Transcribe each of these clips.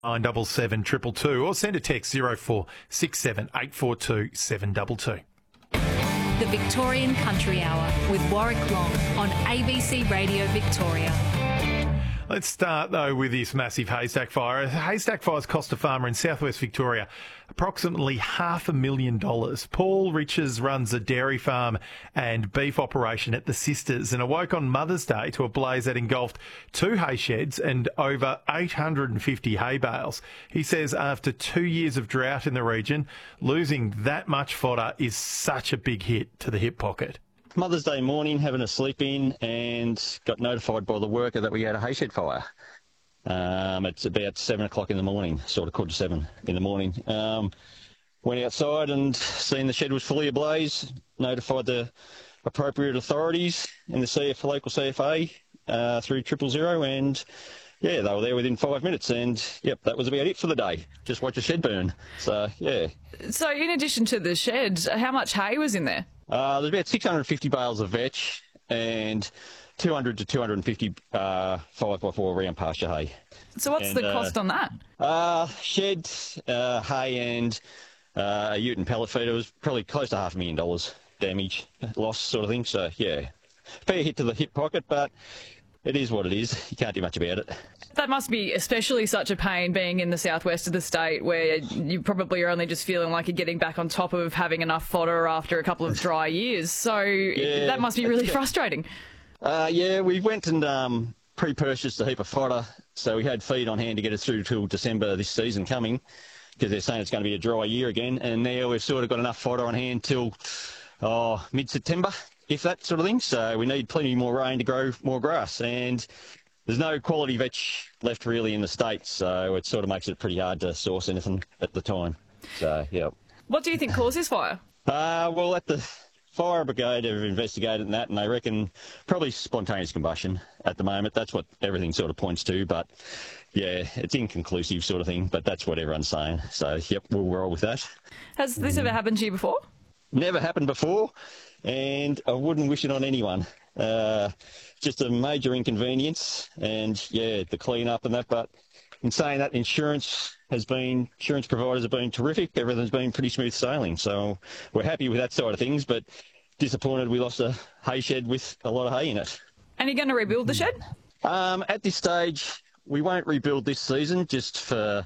977 222 or send a text 0467 842 722. The Victorian Country Hour with Warwick Long on ABC Radio Victoria. Let's start, though, with this massive haystack fire. A haystack fire's cost a farmer in southwest Victoria approximately $500,000. Paul Riches runs a dairy farm and beef operation at the Sisters and awoke on Mother's Day to a blaze that engulfed 2 hay sheds and over 850 hay bales. He says after 2 years of drought in the region, losing that much fodder is such a big hit to the hip pocket. Mother's Day morning, having a sleep in, and got notified by the worker that we had a hay shed fire. It's about 7 o'clock in the morning, sort of 7:15 in the morning. Went outside and seen the shed was fully ablaze, notified the appropriate authorities in the local CFA through 000, and yeah, they were there within 5 minutes, and yep, that was about it for the day. Just watch a shed burn. So, yeah. So in addition to the shed, how much hay was in there? There's about 650 bales of vetch and 200 to 250 5x4 round pasture hay. So what's the cost on that? Shed, hay and a ute and pellet feeder was probably close to $500,000 damage, loss sort of thing. So, yeah, fair hit to the hip pocket, but it is what it is. You can't do much about it. That must be especially such a pain being in the southwest of the state where you probably are only just feeling like you're getting back on top of having enough fodder after a couple of dry years. So yeah, that must be really frustrating. Yeah, we went and pre-purchased a heap of fodder, so we had feed on hand to get us through till December this season coming, because they're saying it's going to be a dry year again, and now we've sort of got enough fodder on hand till mid-September, if that sort of thing. So we need plenty more rain to grow more grass, and there's no quality vetch left really in the state, so it sort of makes it pretty hard to source anything at the time. So, yeah. What do you think caused this fire? Well, at the fire brigade have investigated that, and they reckon probably spontaneous combustion at the moment. That's what everything sort of points to, but yeah, it's inconclusive sort of thing, but that's what everyone's saying. So, yep, we'll roll with that. Has this ever happened to you before? Never happened before, and I wouldn't wish it on anyone. Just a major inconvenience, and yeah, the clean up and that. But in saying that, insurance providers have been terrific. Everything's been pretty smooth sailing, so we're happy with that side of things, but disappointed we lost a hay shed with a lot of hay in it. And you're going to rebuild the shed? At this stage, we won't rebuild this season, just for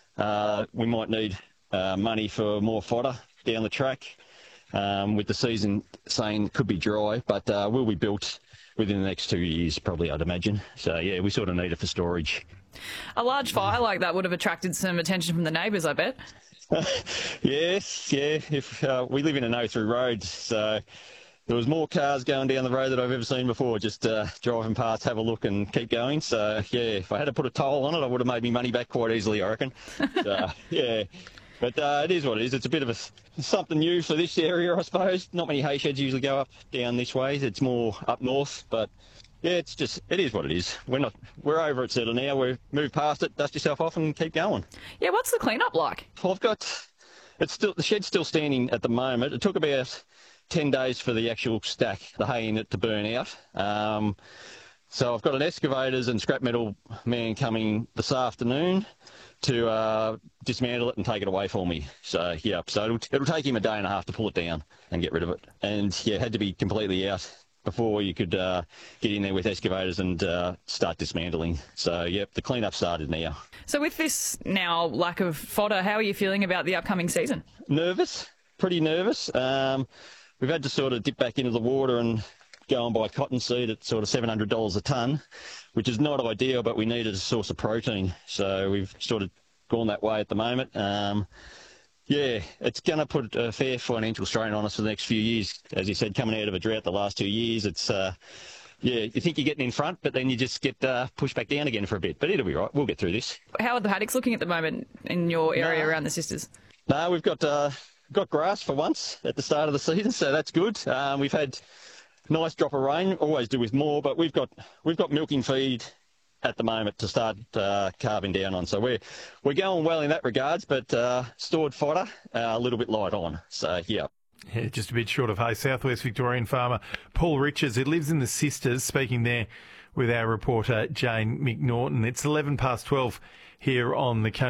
we might need money for more fodder down the track. With the season saying it could be dry, but will be built within the next 2 years, probably, I'd imagine. So, yeah, we sort of need it for storage. A large fire like that would have attracted some attention from the neighbours, I bet. Yes, yeah. If we live in a no-through road, so there was more cars going down the road that I've ever seen before, just driving past, have a look and keep going. So, yeah, if I had to put a toll on it, I would have made me money back quite easily, I reckon. So, yeah. But it is what it is. It's a bit of something new for this area, I suppose. Not many hay sheds usually go up down this way. It's more up north. But yeah, it is what it is. We're over it sort of now. We've moved past it, dust yourself off and keep going. Yeah, what's the clean-up like? The shed's still standing at the moment. It took about 10 days for the actual stack, the hay in it, to burn out. So I've got an excavators and scrap metal man coming this afternoon to dismantle it and take it away for me. So, yeah, so it'll take him a day and a half to pull it down and get rid of it. And, yeah, it had to be completely out before you could get in there with excavators and start dismantling. So, yep, the clean-up started now. So with this now lack of fodder, how are you feeling about the upcoming season? Nervous, pretty nervous. We've had to sort of dip back into the water and go and buy cottonseed at sort of $700 a tonne, which is not ideal, but we needed a source of protein. So we've sort of gone that way at the moment. Yeah, it's going to put a fair financial strain on us for the next few years. As you said, coming out of a drought the last 2 years, it's, yeah, you think you're getting in front, but then you just get pushed back down again for a bit. But it'll be right. We'll get through this. How are the paddocks looking at the moment in your area around the Sisters? No, we've got grass for once at the start of the season, so that's good. We've had nice drop of rain, always do with more, but we've got milking feed at the moment to start carving down on. So we're going well in that regards, but stored fodder a little bit light on. So, yeah. Yeah, just a bit short of hay. Southwest Victorian farmer Paul Riches, who lives in the Sisters, speaking there with our reporter Jane McNaughton. It's 11 past 12 here on the